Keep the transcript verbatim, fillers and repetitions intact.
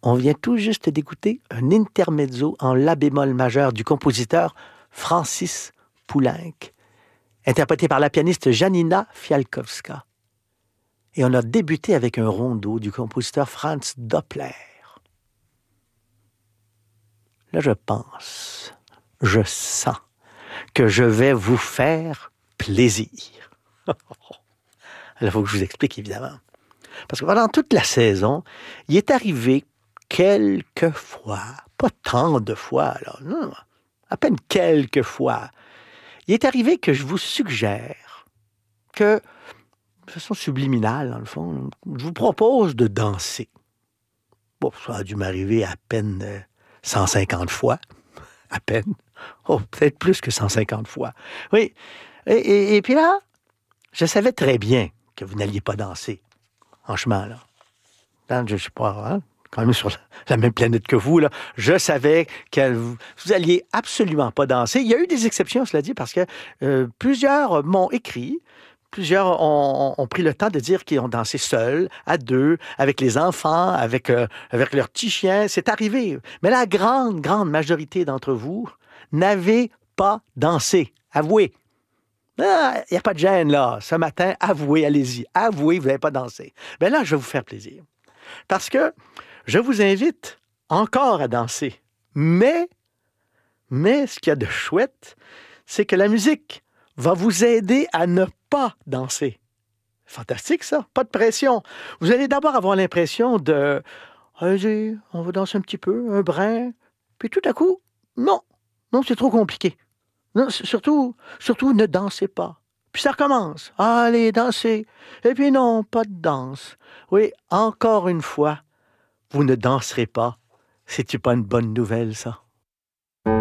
On vient tout juste d'écouter un intermezzo en la bémol majeur du compositeur Francis Poulenc, interprété par la pianiste Janina Fialkowska. Et on a débuté avec un rondo du compositeur Franz Doppler. Là, je pense, je sens que je vais vous faire plaisir. Il faut que je vous explique, évidemment. Parce que pendant toute la saison, il est arrivé quelques fois, pas tant de fois, là, non, à peine quelques fois, il est arrivé que je vous suggère que, de façon subliminale, dans le fond, je vous propose de danser. Bon, ça a dû m'arriver à peine cent cinquante fois, à peine. Oh, peut-être plus que cent cinquante fois. Oui, et, et, et puis là, je savais très bien que vous n'alliez pas danser. Franchement, là. Dans, je ne sais pas, hein, quand même sur la, la même planète que vous, là. Je savais que vous, vous alliez absolument pas danser. Il y a eu des exceptions, cela dit, parce que euh, plusieurs m'ont écrit, plusieurs ont, ont pris le temps de dire qu'ils ont dansé seuls, à deux, avec les enfants, avec, euh, avec leurs petits chiens. C'est arrivé. Mais la grande, grande majorité d'entre vous n'avez pas dansé. Avouez. Il ah, n'y a pas de gêne, là. Ce matin, avouez, allez-y. Avouez, vous n'avez pas dansé. Bien là, je vais vous faire plaisir. Parce que je vous invite encore à danser. Mais, mais ce qu'il y a de chouette, c'est que la musique va vous aider à ne pas danser. Fantastique, ça. Pas de pression. Vous allez d'abord avoir l'impression de « Allez-y, on va danser un petit peu, un brin. » Puis tout à coup, non. Non, c'est trop compliqué. Non, surtout, surtout, ne dansez pas. Puis ça recommence. Allez, dansez. Et puis non, pas de danse. Oui, encore une fois, vous ne danserez pas. C'est-tu pas une bonne nouvelle, ça?